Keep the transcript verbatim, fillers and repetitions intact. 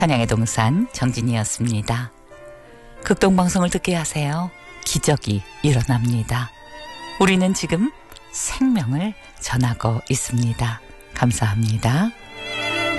한양의 동산 정진이었습니다. 극동방송을 듣게 하세요. 기적이 일어납니다. 우리는 지금 생명을 전하고 있습니다. 감사합니다.